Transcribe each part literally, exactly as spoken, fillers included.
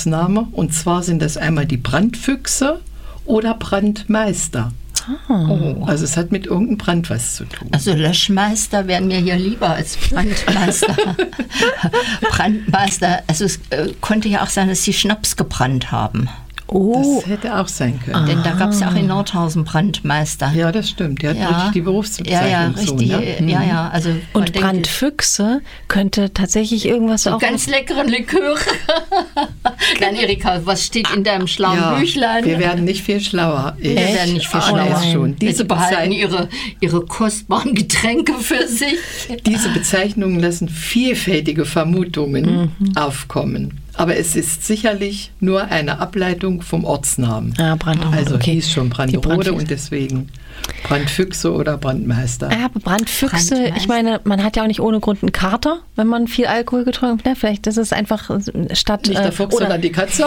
Ortsname. Und zwar sind das einmal die Brandfüchse oder Brandmeister. Oh. Also es hat mit irgendeinem Brand was zu tun. Also Löschmeister wären mir hier lieber als Brandmeister. Brandmeister, also es äh, konnte ja auch sein, dass sie Schnaps gebrannt haben. Oh. Das hätte auch sein können. Ah. Denn da gab es ja auch in Nordhausen Brandmeister. Ja, das stimmt. Der hat ja. richtig die Berufsbezeichnung. Ja, ja, richtig. So, ne? Ja, ja, also und Brandfüchse könnte tatsächlich irgendwas so auch... ganz leckeren Likör. Nein, Erika, was steht in deinem schlauen ja, Büchlein? Wir werden nicht viel schlauer. Wir Echt? werden nicht viel Ah, schlauer. schon. Diese behalten ihre, ihre kostbaren Getränke für sich. Diese Bezeichnungen lassen vielfältige Vermutungen mhm. aufkommen. Aber es ist sicherlich nur eine Ableitung vom Ortsnamen. Ah, Brandrode. Also okay. hieß schon Brandrode und deswegen Brandfüchse oder Brandmeister. Ja, aber Brandfüchse, Brandmeister. Ich meine, man hat ja auch nicht ohne Grund einen Kater, wenn man viel Alkohol getrunken hat. Vielleicht ist es einfach statt... Nicht der Fuchs, oder sondern die Katze.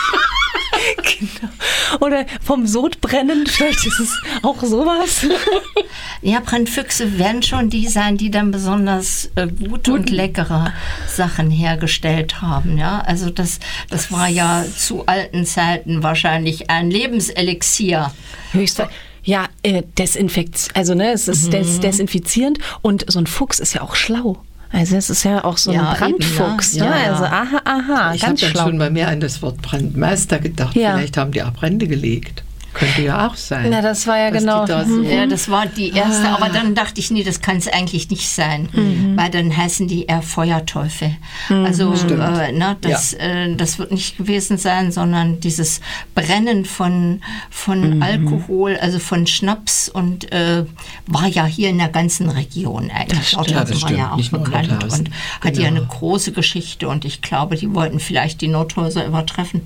Genau. Oder vom Sodbrennen, vielleicht ist es auch sowas. Ja, Brandfüchse werden schon die sein, die dann besonders äh, gute und leckere Sachen hergestellt haben. Ja? Also das, das war ja zu alten Zeiten wahrscheinlich ein Lebenselixier. Höchstwahrscheinlich. Ja, äh, Desinfekt, also ne, es ist mhm. des, desinfizierend und so ein Fuchs ist ja auch schlau. Also es ist ja auch so ein ja, Brandfuchs. Eben, ne? ne? ja, also aha, aha, ich ganz schlau. Ich habe dann schon mal mehr an das Wort Brandmeister gedacht. Ja. Vielleicht haben die auch Brände gelegt. Könnte ja auch sein. Na, das war ja genau. Da so ja, das war die erste. Ah. Aber dann dachte ich, nee, das kann es eigentlich nicht sein. Mhm. Weil dann heißen die eher Feuerteufel. Mhm. Also äh, ne, das, ja. äh, das wird nicht gewesen sein, sondern dieses Brennen von, von mhm. Alkohol, also von Schnaps und äh, war ja hier in der ganzen Region eigentlich. Nordhausen ja, war ja auch nicht bekannt und genau. hat ja eine große Geschichte und ich glaube, die wollten vielleicht die Nordhäuser übertreffen.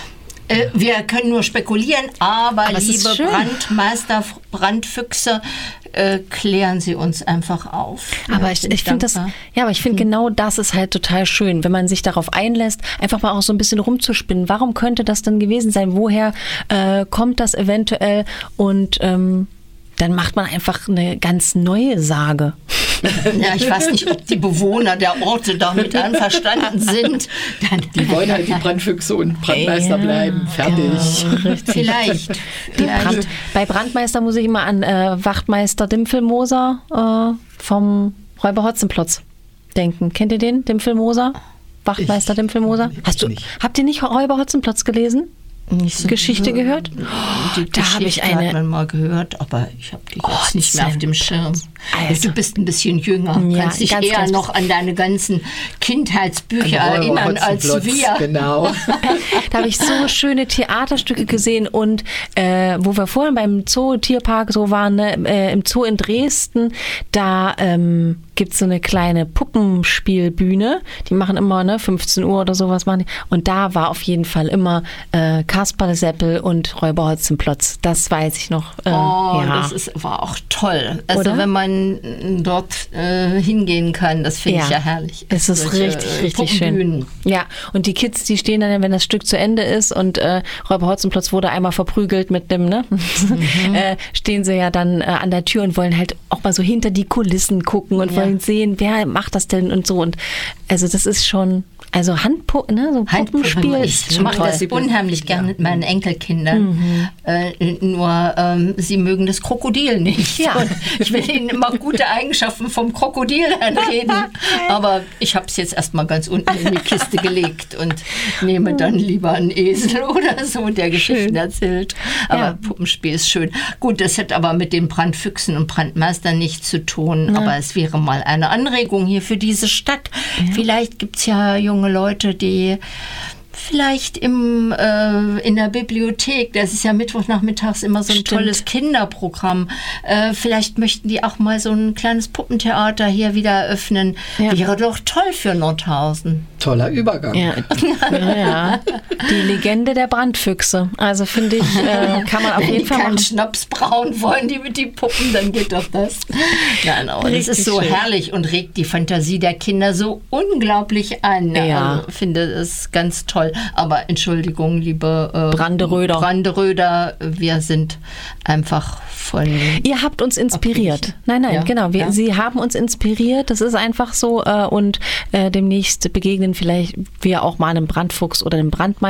Wir können nur spekulieren, aber, aber liebe Brandmeister, Brandfüchse, äh, klären Sie uns einfach auf. Aber ja, ich, ich finde das, ja, aber ich finde hm. genau das ist halt total schön, wenn man sich darauf einlässt, einfach mal auch so ein bisschen rumzuspinnen. Warum könnte das denn gewesen sein? Woher äh, kommt das eventuell? Und ähm, dann macht man einfach eine ganz neue Sage. Ja, ich weiß nicht, ob die Bewohner der Orte damit einverstanden sind. Dann die wollen halt die Brandfüchse und Brandmeister ja, bleiben. Fertig. Genau. Vielleicht. Die Brand, bei Brandmeister muss ich immer an äh, Wachtmeister Dimpfelmoser äh, vom Räuber Hotzenplotz denken. Kennt ihr den, Dimpfelmoser? Wachtmeister ich, Dimpfelmoser? Hast du, nicht. Habt ihr nicht Räuber Hotzenplotz gelesen? Nicht Geschichte so, gehört? Die da habe ich eine. Hat man mal gehört, aber ich habe die jetzt oh, nicht mehr auf dem Schirm. Also. Du bist ein bisschen jünger, ja, kannst dich ganz, eher ganz noch an deine ganzen Kindheitsbücher erinnern als wir. Genau. Da habe ich so schöne Theaterstücke gesehen und äh, wo wir vorhin beim Zoo-Tierpark so waren, ne, äh, im Zoo in Dresden, da ähm, gibt es so eine kleine Puppenspielbühne. Die machen immer ne, fünfzehn Uhr oder sowas machen die. Und da war auf jeden Fall immer äh, Kasper der Seppel und Räuber Hotzenplotz. Das weiß ich noch. Äh, oh, ja. das ist, war auch toll. Also Oder? Wenn man dort äh, hingehen kann, das finde ja. ich ja herrlich. Es ist Solche, richtig, äh, richtig schön. Ja, und die Kids, die stehen dann, wenn das Stück zu Ende ist und äh, Räuber Hotzenplotz wurde einmal verprügelt mit dem, ne? Mhm. äh, stehen sie ja dann äh, an der Tür und wollen halt auch mal so hinter die Kulissen gucken und ja. wollen sehen, wer macht das denn und so. Und also das ist schon, also Handpu ne, so Puppenspiel. Ich mache das unheimlich gern mit meinen Enkelkindern. Mhm. Äh, nur ähm, sie mögen das Krokodil nicht. Ja. Und ich will ihnen immer gute Eigenschaften vom Krokodil einreden. Aber ich habe es jetzt erstmal ganz unten in die Kiste gelegt und nehme dann lieber einen Esel oder so, der Geschichten schön. erzählt. Aber ja. Puppenspiel ist schön. Gut, das hat aber mit den Brandfüchsen und Brandmeistern nichts zu tun. Ja. Aber es wäre mal eine Anregung hier für diese Stadt. Ja. Vielleicht gibt es ja junge Leute, die vielleicht im, äh, in der Bibliothek, das ist ja Mittwochnachmittags immer so ein Stimmt. tolles Kinderprogramm, äh, vielleicht möchten die auch mal so ein kleines Puppentheater hier wieder eröffnen. Ja. Wäre doch toll für Nordhausen. Toller Übergang. Ja. ja, ja. Die Legende der Brandfüchse. Also finde ich, äh, kann man auf Wenn jeden Fall Wenn die keinen machen. Schnaps brauen wollen, die mit den Puppen, dann geht doch das. Nein, aber es ist so schön. Herrlich und regt die Fantasie der Kinder so unglaublich an. Ja. Also, finde es ganz toll. Aber Entschuldigung, liebe äh, Branderöder. Branderöder, wir sind einfach von... Ihr habt uns inspiriert. Nein, nein, ja, genau. Wir, ja. Sie haben uns inspiriert. Das ist einfach so. Äh, und äh, demnächst begegnen vielleicht wir auch mal einem Brandfuchs oder einem Brandmeister.